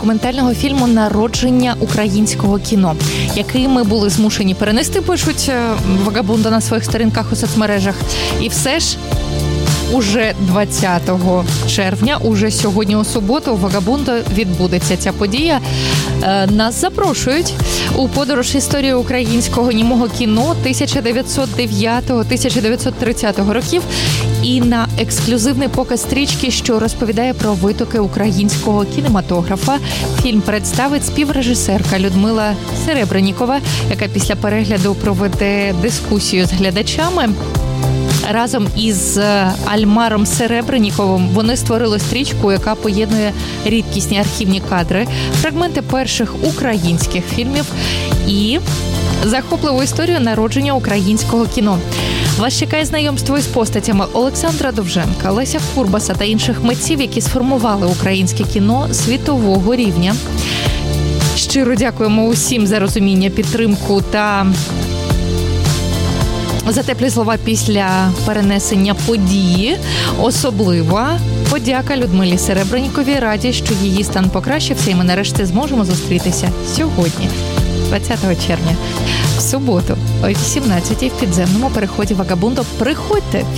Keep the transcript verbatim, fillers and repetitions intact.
документального фільму «Народження українського кіно», який ми були змушені перенести, пишуть Вагабунда на своїх сторінках у соцмережах. І все ж уже двадцятого червня, уже сьогодні у суботу, у Вагабунда відбудеться ця подія. Нас запрошують у подорож історії українського німого кіно тисяча дев'ятсот дев'ятого - тисяча дев'ятсот тридцятого років і на ексклюзивний показ стрічки, що розповідає про витоки українського кінематографа. Фільм представить співрежисерка Людмила Серебреннікова, яка після перегляду проведе дискусію з глядачами. Разом із Альмаром Серебренніковим вони створили стрічку, яка поєднує рідкісні архівні кадри, фрагменти перших українських фільмів і захопливу історію народження українського кіно. Вас чекає знайомство із постатями Олександра Довженка, Леся Курбаса та інших митців, які сформували українське кіно світового рівня. Щиро дякуємо усім за розуміння, підтримку та за теплі слова після перенесення події. Особлива подяка Людмилі Серебренніковій. Раді, що її стан покращився, і ми нарешті зможемо зустрітися сьогодні, двадцятого червня, в суботу, о вісімнадцятій в підземному переході Вагабундо. Приходьте!